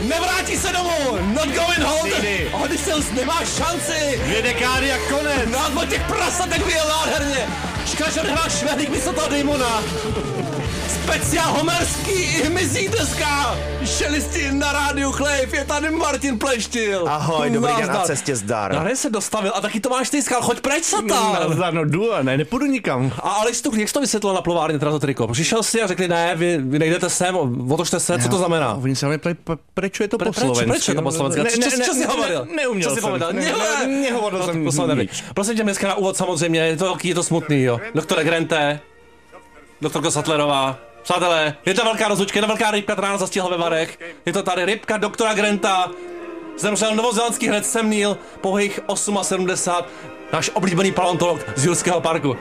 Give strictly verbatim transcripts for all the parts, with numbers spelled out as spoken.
Nevrátí se domů! Not going home! Odysseus nemá šanci! Dvě dekády a konec! No, od těch prasatek vyjel nádherně! Škoda, že nehrál Švehlík místo toho Damona! Speciál homerský i hmyzí dneska! Šelisti na rádiu Chlejv, je tady Martin Pleštil! Ahoj, dobrý den, na cestě zdar. Na se dostavil a taky to máš ty skal, choď preč, Satan! Nazdar, no jdu, ne, nepůjdu nikam. A ale jsi to, jak jsi to vysvětlil na plovárně, teda to triko? Přišel jsi a řekli, ne, vy, vy nejdete sem, otočte se, co to znamená? Oni se mě ptají, proč je to po slovensky? Proč je to po slovensky? Co jsi hovoril? Neuměl jsem. Nehovoril jsem nic. Prosím tě, dneska na úvod samozřejmě, je to, je to smutný, jo. Doktore Grente, doktorko Sattlerová, přátelé, je to velká rozlučka, jedna velká rybka, která nás zastihla ve Varech. Je to tady rybka doktora Grenta. Zemřel novozélandský herec Sam Neill, pouhých sedmdesát osm, náš oblíbený paleontolog z Jurského parku.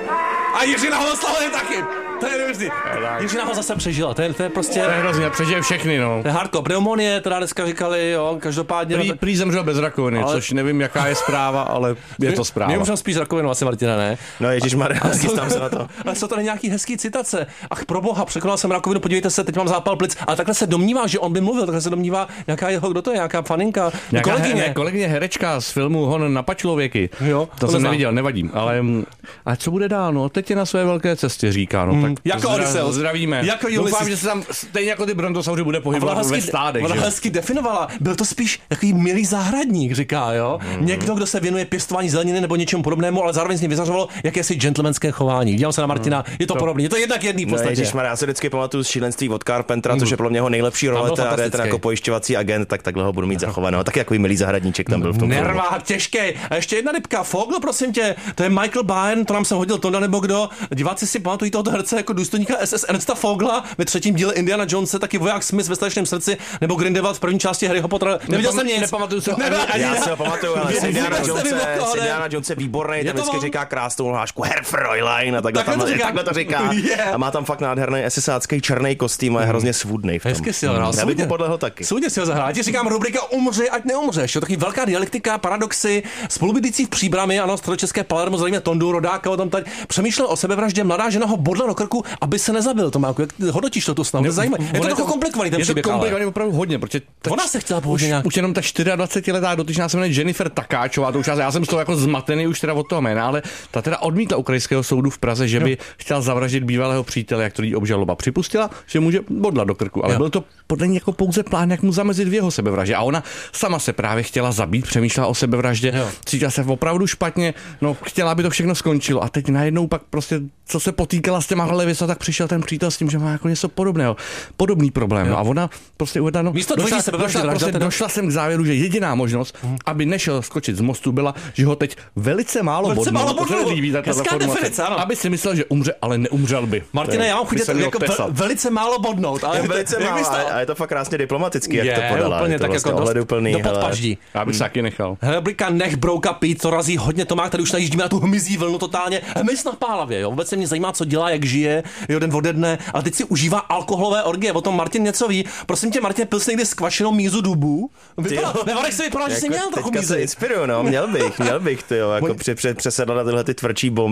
A Jiřina Hovoslava je taky. To je neuvěřitelný. Jiřina ho zase přežila, to je, to je prostě... To je hrozně, přežije všechny, no. To je hardcore. Pneumonie, teda dneska říkali, jo, každopádně... Prý, prý zemřel bez rakoviny, ale... což nevím, jaká je zpráva, ale je to zpráva. My můžeme spíš rakovinu asi, Martina, ne? No ježišmarja, chystám se na to. Ale jsou to nějaký hezký citace. Ach, proboha, překonal jsem rakovinu, podívejte se, teď mám zápal plic. Ale takhle se domnívá, že on by mluvil, takhle se domnívá, nějaká jeho, kdo to je, nějaká faninka, nějaká kolegyně. He, kolegyně herečka z filmu Hon na pačlověky. Jo, to, to jsem neviděl, nevadím, ale a co bude dál, no, teď je na své velké cestě, říká, no, tak jako Odysseus. Zdravíme. Jako doufám, že se tam stejně jako ty brontosauři bude pohybovat ve stádech. Ona hezky definovala. Byl to spíš takový milý zahradník, říká, jo. Mm. Někdo, kdo se věnuje pěstování zeleniny nebo něčemu podobnému, ale zároveň z něj vyzařovalo jakési gentlemanské chování. Dívám se na Martina, je to, to podobné. Je to jednak jedný v podstatě. No, já se vždycky pamatuju z Šílenství od Carpentera, mm. což je podle mě jeho nejlepší role, a ten jako pojišťovací agent, tak takhle ho budu mít zachovaného. Tak jako milý zahradníček tam byl v tom. Nervá, těžký. A ještě jedna rybka, Fogl, prosím tě. To je Michael Biehn, to nám jsem hodil Tonda nebo kdo. Diváci si pamatují tohoto herce jako důstojníka S S Ernsta Fogla ve třetím díle Indiana Jonese, taky voják Smith ve Strašném srdci, nebo Grindelwald v první části Harryho Pottera. Neviděl jsem nic. Nepamatuju se. Ne, ani, já si ho pamatuju, ale s Indiana Jones je výborný, ten vždycky říká krásnou hlášku Herr Fräulein a takhle, takhle, tam, to, takhle to říká. Yeah. A má tam fakt nádherný esesácký černý kostým a je hrozně svůdnej v tom. Hezky si ho hrál. Já bych mu podlehl taky. Soudně si ho zahrál. Ti říkám rubrika Umři, ať neumřeš. Jo, takový velká dialektika, paradoxy, spolubydlící v Příbrami, ano, středočeské Palermo, zdravíme Tondu, rodáka, o tom tady přemýšlel o sebevraždě, mladá žena ho bodla do krku, aby se nezabil. Tomáku, jak hodnotíš to tu snahu? No, zajímavé. Je to trochu komplikovaný ten příběh. Je to komplikovaný opravdu hodně, protože ona se chtěla použít nějak. Už jenom ta dvacetičtyřletá dotyčná se jmenuje Jennifer Takáčová, to už já jsem z toho jako zmatený už teda od toho jména, ale ta teda odmítla u krajského soudu v Praze, že by jo. chtěla zavraždit bývalého přítele, jak to jí obžaloba připustila, že může bodla do krku, ale jo. byl to podle ní jako pouze plán, jak mu zamezit v jeho sebevraždě. A ona sama se právě chtěla zabít, přemýšlela o sebevraždě, jo. cítila se opravdu špatně, no chtěla, aby to všechno skončilo. A teď najednou pak prostě, co se potýkala s těma hlevěsa, tak přišel ten přítel s tím, že má jako něco podobného. Podobný problém. Jo. No a ona prostě uvedla, no, místo došla, sebevraždy, došla, prostě, došla jsem k závěru, že jediná možnost, hmm. aby nešel skočit z mostu, byla, že ho teď velice málo bodnou. Málo bodnou. Hezká definice, ano. Aby si myslel, že umře, ale neumřel by. Martine, já mám chuť jako ve, velice málo bodnout, ale velice málo, a je to fakt krásně diplomatický, jak je, to podala. Úplně je to tak vlastně jako ohleduplný, do podpaždí. Já bych se taky nechal. Rubrika Nech brouka pít, to razí hodně Tomák, tady už najíždíme na tu hmyzí vlnu totálně. Hmyz na pálavě, jo. Vůbec se mě zajímá, co dělá, jak žije, jo, den ode dne, ale teď si užívá alkoholové orgie. O tom Martin něco ví. Prosím tě, Martin, pil jsi někdy skvašenou mízu dubu? Vypadá, ve Varech se vypadá, že jsi měl trochu mízy. Teďka se inspiruju, no, měl bych, měl bych, ty jo, jako při, při, přesedla na tyhle ty tvrdší bomby.